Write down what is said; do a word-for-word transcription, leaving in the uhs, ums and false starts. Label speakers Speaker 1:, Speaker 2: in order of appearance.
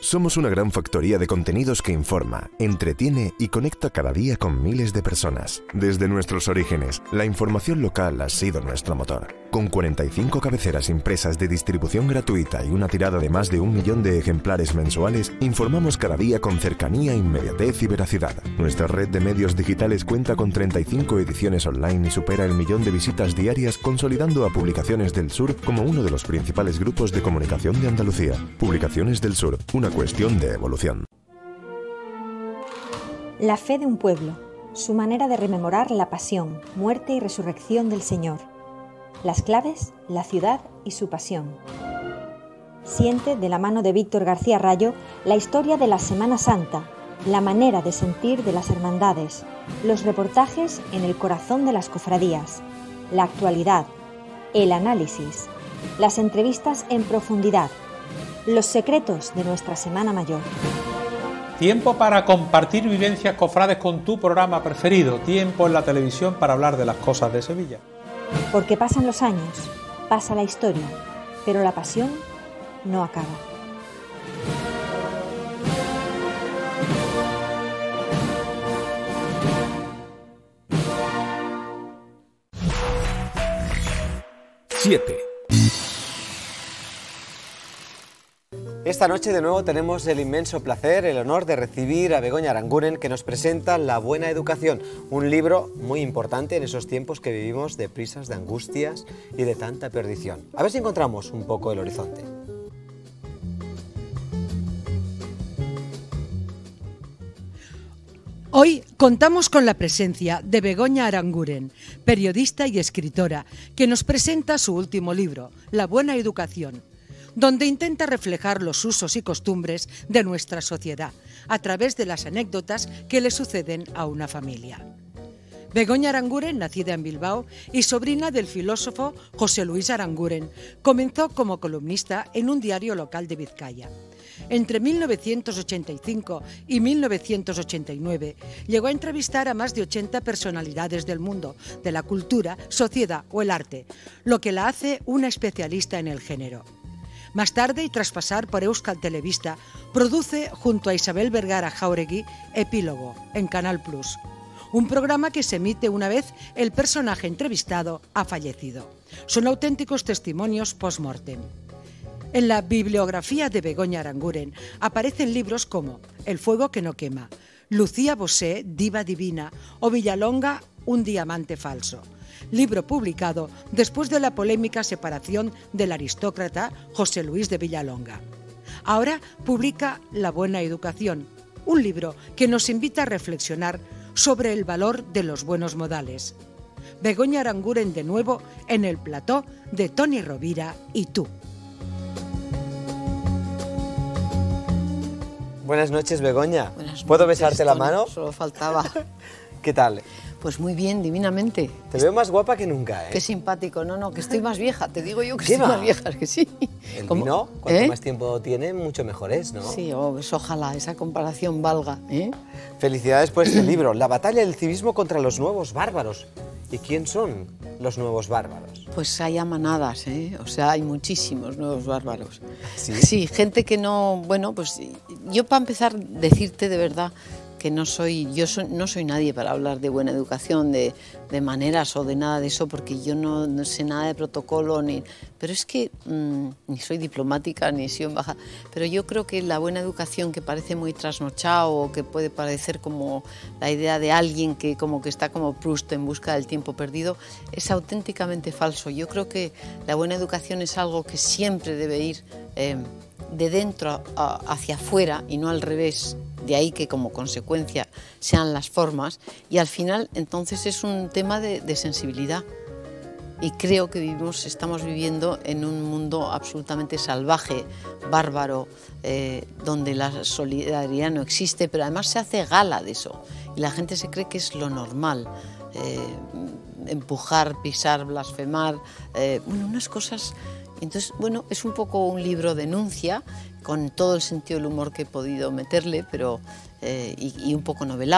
Speaker 1: Somos una gran factoría de contenidos que informa, entretiene y conecta cada día con miles de personas. Desde nuestros orígenes, la información local ha sido nuestro motor. Con cuarenta y cinco cabeceras impresas de distribución gratuita y una tirada de más de un millón de ejemplares mensuales, informamos cada día con cercanía, inmediatez y veracidad. Nuestra red de medios digitales cuenta con treinta y cinco ediciones online y supera el millón de visitas diarias, consolidando a Publicaciones del Sur como uno de los principales grupos de comunicación de Andalucía. Publicaciones del Sur, una cuestión de evolución.
Speaker 2: La fe de un pueblo, su manera de rememorar la pasión, muerte y resurrección del Señor. Las claves, la ciudad y su pasión. Siente, de la mano de Víctor García Rayo, la historia de la Semana Santa, la manera de sentir de las hermandades, los reportajes en el corazón de las cofradías, la actualidad, el análisis, las entrevistas en profundidad, los secretos de nuestra Semana Mayor.
Speaker 3: Tiempo para compartir vivencias cofrades con tu programa preferido. Tiempo en la televisión para hablar de las cosas de Sevilla.
Speaker 2: Porque pasan los años, pasa la historia, pero la pasión no acaba.
Speaker 1: siete.
Speaker 4: Esta noche de nuevo tenemos el inmenso placer, el honor de recibir a Begoña Aranguren, que nos presenta La buena educación, un libro muy importante en esos tiempos que vivimos de prisas, de angustias y de tanta perdición. A ver si encontramos un poco el horizonte.
Speaker 5: Hoy contamos con la presencia de Begoña Aranguren, periodista y escritora, que nos presenta su último libro, La buena educación, donde intenta reflejar los usos y costumbres de nuestra sociedad a través de las anécdotas que le suceden a una familia. Begoña Aranguren, nacida en Bilbao y sobrina del filósofo José Luis Aranguren, comenzó como columnista en un diario local de Vizcaya. Entre mil novecientos ochenta y cinco y mil novecientos ochenta y nueve llegó a entrevistar a más de ochenta personalidades del mundo, de la cultura, sociedad o el arte, lo que la hace una especialista en el género. Más tarde, y tras pasar por Euskal Telebista, produce junto a Isabel Vergara Jauregui Epílogo en Canal Plus, un programa que se emite una vez el personaje entrevistado ha fallecido. Son auténticos testimonios post-mortem. En la bibliografía de Begoña Aranguren aparecen libros como El fuego que no quema, Lucía Bosé, diva divina, o Villalonga, un diamante falso, libro publicado después de la polémica separación del aristócrata José Luis de Villalonga. Ahora publica La buena educación, un libro que nos invita a reflexionar sobre el valor de los buenos modales. Begoña Aranguren de nuevo en el plató de Toni Rovira y tú.
Speaker 4: Buenas noches, Begoña.
Speaker 6: Buenas
Speaker 4: ¿Puedo
Speaker 6: noches,
Speaker 4: besarte la
Speaker 6: Toni,
Speaker 4: mano?
Speaker 6: Solo faltaba.
Speaker 4: ¿Qué tal?
Speaker 6: Pues muy bien, divinamente.
Speaker 4: Te veo más guapa que nunca, ¿eh?
Speaker 6: Qué simpático. No, no, que estoy más vieja. Te digo yo que
Speaker 4: ¿Qué
Speaker 6: estoy
Speaker 4: va?
Speaker 6: más vieja, que sí.
Speaker 4: El
Speaker 6: ¿Cómo?
Speaker 4: vino, cuanto
Speaker 6: ¿Eh?
Speaker 4: más tiempo tiene, mucho mejor es, ¿no?
Speaker 6: Sí, oh, pues ojalá esa comparación valga, ¿eh?
Speaker 4: Felicidades por este libro, La batalla del civismo contra los nuevos bárbaros. ¿Y quién son los nuevos bárbaros?
Speaker 6: Pues hay a manadas, ¿eh? O sea, hay muchísimos nuevos bárbaros.
Speaker 4: ¿Sí?
Speaker 6: Sí, gente que no... Bueno, pues yo para empezar, decirte de verdad que no soy, yo soy, no soy nadie para hablar de buena educación, de, de maneras o de nada de eso, porque yo no, no sé nada de protocolo, ni, pero es que mmm, ni soy diplomática, ni soy embajadora, pero yo creo que la buena educación, que parece muy trasnochado, o que puede parecer como la idea de alguien que como que está como Proust en busca del tiempo perdido, es auténticamente falso. Yo creo que la buena educación es algo que siempre debe ir eh, de dentro a, hacia afuera y no al revés. De ahí que como consecuencia sean las formas, y al final entonces es un tema de, de sensibilidad. Y creo que vivimos, estamos viviendo en un mundo absolutamente salvaje, bárbaro, eh, donde la solidaridad no existe, pero además se hace gala de eso. Y la gente se cree que es lo normal. Eh, empujar, pisar, blasfemar, eh, bueno, unas cosas... Entonces, bueno, es un poco un libro denuncia, con todo el sentido del humor que he podido meterle, pero eh, y, y un poco novelado.